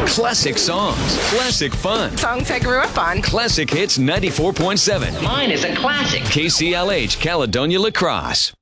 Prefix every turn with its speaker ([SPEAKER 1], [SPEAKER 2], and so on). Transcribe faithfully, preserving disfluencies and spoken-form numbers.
[SPEAKER 1] Classic songs, classic fun.
[SPEAKER 2] Songs I grew up on.
[SPEAKER 1] Classic Hits ninety-four point seven.
[SPEAKER 3] Mine is a classic.
[SPEAKER 1] K C L H, Caledonia La Crosse.